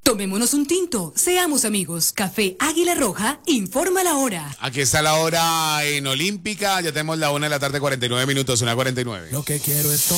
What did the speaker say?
Tomémonos un tinto, seamos amigos. Café Águila Roja, informa la hora. Aquí está la hora en Olímpica, ya tenemos la 1 de la tarde, 49 minutos, 1:49. Lo que quiero es